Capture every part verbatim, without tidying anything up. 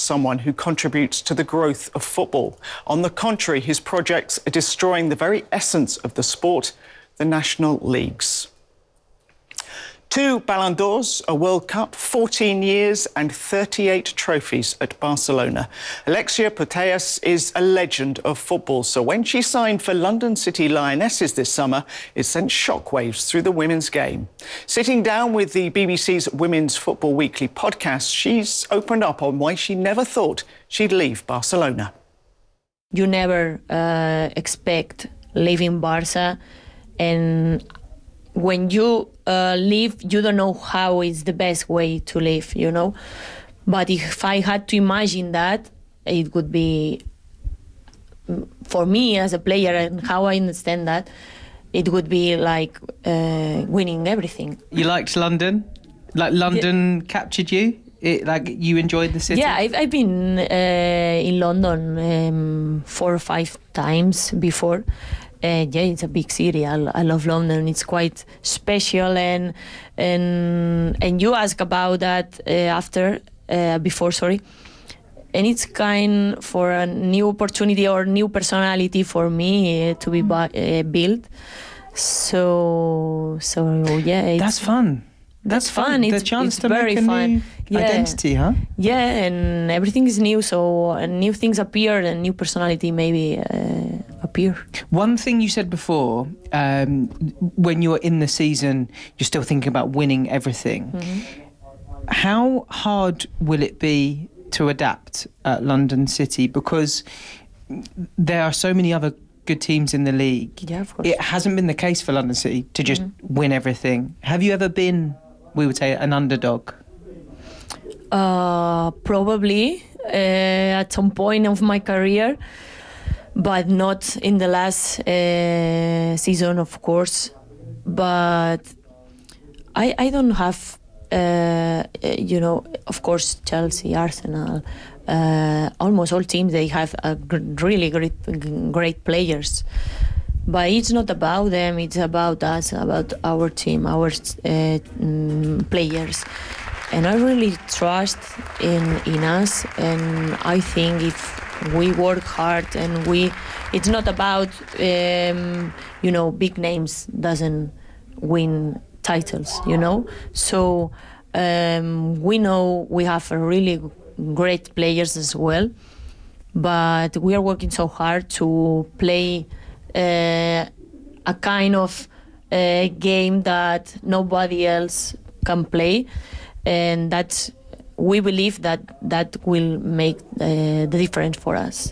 someone who contributes to the growth of football. On the contrary, his projects are destroying the very essence of the sport, the national leagues. Two Ballon d'Ors, a World Cup, fourteen years and thirty-eight trophies at Barcelona. Alexia Putellas is a legend of football, so when she signed for London City Lionesses this summer, it sent shockwaves through the women's game. Sitting down with the B B C's Women's Football Weekly podcast, she's opened up on why she never thought she'd leave Barcelona. You never uh, expect leaving Barca, and when you uh, leave, you don't know how is the best way to live, you know. But if I had to imagine that, it would be, for me as a player and how I understand that, it would be like uh, winning everything. You liked London? Like London yeah. captured you? It, like you enjoyed the city? Yeah, I've, I've been uh, in London um, four or five times before. Uh, yeah, it's a big city. I, I love London. It's quite special, and and and you ask about that uh, after, uh, before, sorry, and it's kind for a new opportunity or new personality for me uh, to be uh, built. So so yeah, it's, that's fun. That's fun. It's, the chance it's to very make a fun. new Yeah. identity, huh? Yeah, and everything is new, so and new things appear, and new personality maybe uh, appear. One thing you said before, um, when you were in the season, you're still thinking about winning everything. Mm-hmm. How hard will it be to adapt at London City? Because there are so many other good teams in the league. Yeah, of course. It hasn't been the case for London City to just mm-hmm. win everything. Have you ever been, we would say, an underdog? Uh, probably uh, at some point of my career, but not in the last uh, season, of course. But I I don't have, uh, you know, of course, Chelsea, Arsenal, uh, almost all teams, they have a really great, great players. But it's not about them, it's about us, about our team, our uh, mm, players. And I really trust in in us, and I think if we work hard and we, it's not about um, you know, big names doesn't win titles, you know. So um, we know we have a really great players as well, but we are working so hard to play uh, a kind of uh, game that nobody else can play. And that's, we believe that that will make uh, the difference for us.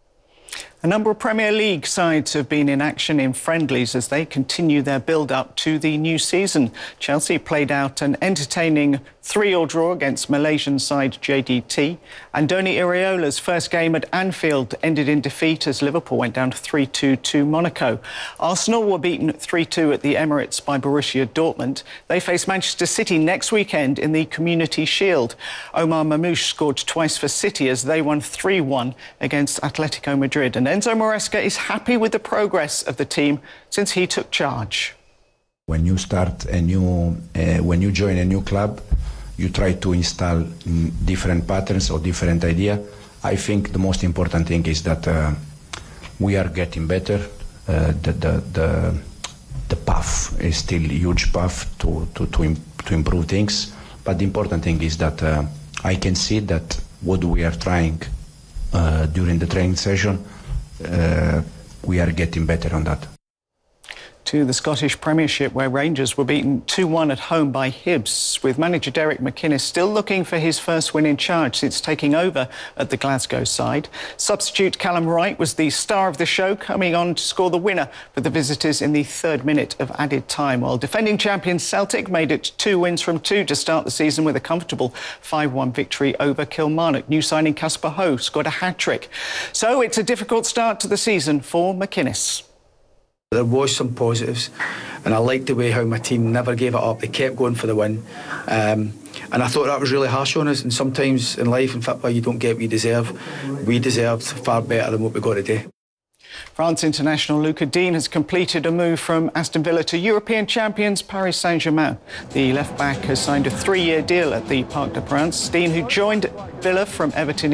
A number of Premier League sides have been in action in friendlies as they continue their build-up to the new season. Chelsea played out an entertaining three all draw against Malaysian side J D T. Andoni Iraola's first game at Anfield ended in defeat as Liverpool went down three two to Monaco. Arsenal were beaten three two at the Emirates by Borussia Dortmund. They face Manchester City next weekend in the Community Shield. Omar Mamouche scored twice for City as they won three one against Atletico Madrid. And Enzo Maresca is happy with the progress of the team since he took charge. When you start a new, uh, when you join a new club, you try to install mm, different patterns or different idea. I think the most important thing is that uh, we are getting better. Uh, the, the the the path is still a huge path to to to, im to improve things. But the important thing is that uh, I can see that what we are trying uh, during the training session, uh, we are getting better on that. To the Scottish Premiership, where Rangers were beaten two one at home by Hibs, with manager Derek McInnes still looking for his first win in charge since taking over at the Glasgow side. Substitute Callum Wright was the star of the show, coming on to score the winner for the visitors in the third minute of added time, while defending champions Celtic made it two wins from two to start the season with a comfortable five one victory over Kilmarnock. New signing Casper Ho scored a hat-trick. So it's a difficult start to the season for McInnes. There was some positives, and I liked the way how my team never gave it up. They kept going for the win, um, and I thought that was really harsh on us. And sometimes in life and football, you don't get what you deserve. We deserved far better than what we got today. France international Lucas Digne has completed a move from Aston Villa to European champions Paris Saint-Germain. The left-back has signed a three-year deal at the Parc des Princes. Digne, who joined Villa from Everton